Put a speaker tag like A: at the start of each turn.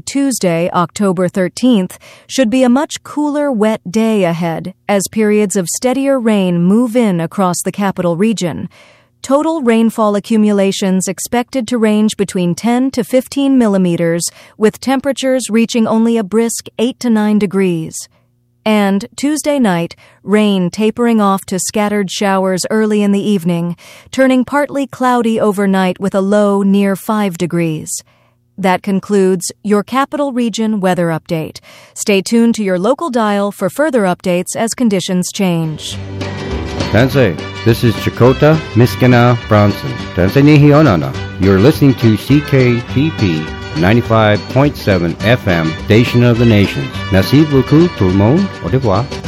A: Tuesday, October 13th, should be a much cooler, wet day ahead as periods of steadier rain move in across the capital region. Total rainfall accumulations expected to range between 10 to 15 millimeters, with temperatures reaching only a brisk 8 to 9 degrees. And Tuesday night, rain tapering off to scattered showers early in the evening, turning partly cloudy overnight with a low near 5 degrees. That concludes your Capital Region weather update. Stay tuned to your local dial for further updates as conditions change.
B: Tansei, this is Chakota Miskana Bronson. Tansei Nihionana. You're listening to CKPP 95.7 FM, Station of the Nations. Merci beaucoup tout le monde. Au revoir.